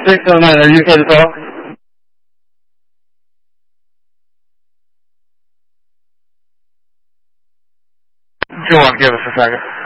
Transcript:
609, are you okay to talk? Go on, give us a second.